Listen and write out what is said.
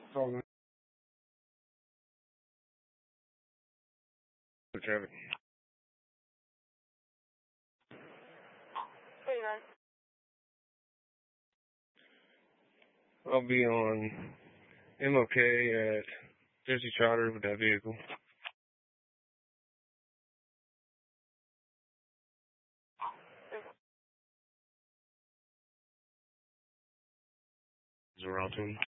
So, traffic. I'll be on MOK at Jersey Charter with that vehicle. Is around 2.